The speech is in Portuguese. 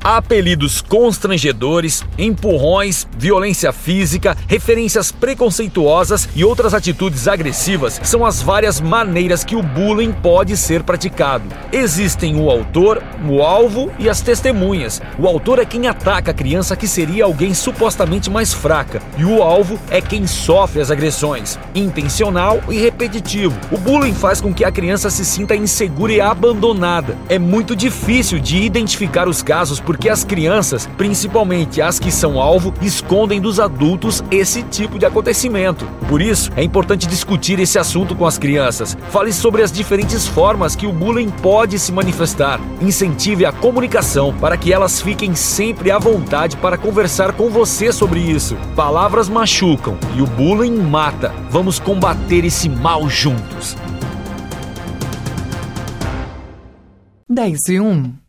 Apelidos constrangedores, empurrões, violência física, referências preconceituosas e outras atitudes agressivas são as várias maneiras que o bullying pode ser praticado. Existem o autor, o alvo e as testemunhas. O autor é quem ataca a criança, que seria alguém supostamente mais fraca, e o alvo é quem sofre as agressões. Intencional e repetitivo. O bullying faz com que a criança se sinta insegura e abandonada. É muito difícil de identificar os casos porque as crianças, principalmente as que são alvo, escondem dos adultos esse tipo de acontecimento. Por isso, é importante discutir esse assunto com as crianças. Fale sobre as diferentes formas que o bullying pode se manifestar. Incentive a comunicação para que elas fiquem sempre à vontade para conversar com você sobre isso. Palavras machucam e o bullying mata. Vamos combater esse mal juntos. 10 e 1